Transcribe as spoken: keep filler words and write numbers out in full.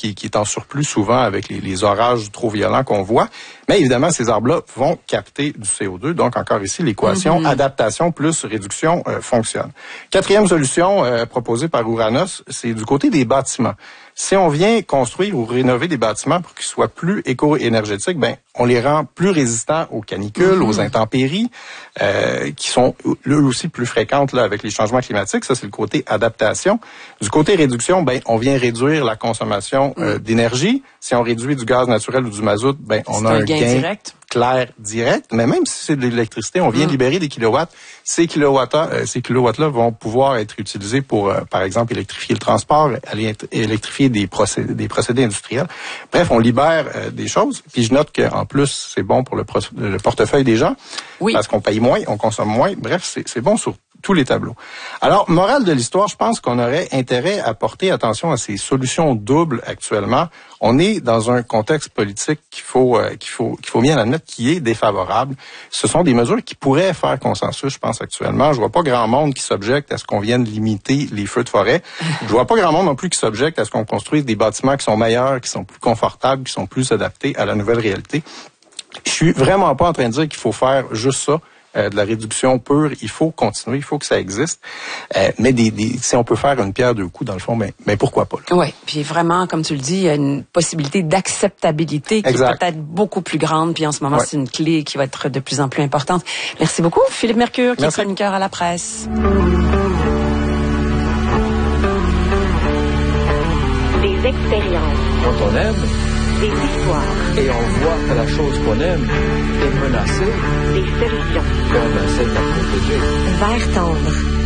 qui, qui est en surplus souvent avec les, les orages trop violents qu'on voit. Mais évidemment, ces arbres-là vont capter du C O deux. Donc, encore ici, l'équation mm-hmm. adaptation plus réduction euh, fonctionne. Quatrième solution euh, proposée par Ouranos, c'est du côté des bâtiments. Si on vient construire ou rénover des bâtiments pour qu'ils soient plus éco-énergétiques, ben on les rend plus résistants aux canicules, mmh. aux intempéries, euh, qui sont eux aussi plus fréquentes là avec les changements climatiques. Ça, c'est le côté adaptation. Du côté réduction, ben on vient réduire la consommation euh, d'énergie. Si on réduit du gaz naturel ou du mazout, ben on c'est a un, un gain, gain direct. clair direct. Mais même si c'est de l'électricité, on vient mmh. libérer des kilowatts. Ces kilowatts, euh, ces kilowatts-là vont pouvoir être utilisés pour, euh, par exemple, électrifier le transport, aller électrifier des procédés, des procédés industriels. Bref, on libère euh, des choses. Puis je note qu'en plus, c'est bon pour le, pro- le portefeuille des gens. Oui. Parce qu'on paye moins, on consomme moins. Bref, c'est, c'est bon sur tous les tableaux. Alors, morale de l'histoire, je pense qu'on aurait intérêt à porter attention à ces solutions doubles actuellement. On est dans un contexte politique qu'il faut, euh, qu'il faut, qu'il faut bien admettre qui est défavorable. Ce sont des mesures qui pourraient faire consensus, je pense, actuellement. Je vois pas grand monde qui s'objecte à ce qu'on vienne limiter les feux de forêt. Je vois pas grand monde non plus qui s'objecte à ce qu'on construise des bâtiments qui sont meilleurs, qui sont plus confortables, qui sont plus adaptés à la nouvelle réalité. Je suis vraiment pas en train de dire qu'il faut faire juste ça. Euh, de la réduction pure, il faut continuer, il faut que ça existe. Euh, mais des, des, si on peut faire une pierre deux coups, dans le fond, mais, mais pourquoi pas? Oui, puis vraiment, comme tu le dis, il y a une possibilité d'acceptabilité qui exact. Est peut-être beaucoup plus grande. Puis en ce moment, ouais. c'est une clé qui va être de plus en plus importante. Merci beaucoup, Philippe Mercure, qui Merci. Est chroniqueur à la presse. Des expériences. Quand on aime, des histoires. Et on voit que la chose qu'on aime est menacée. Des solutions. Qu'on essaie de la protéger. Vert tendre.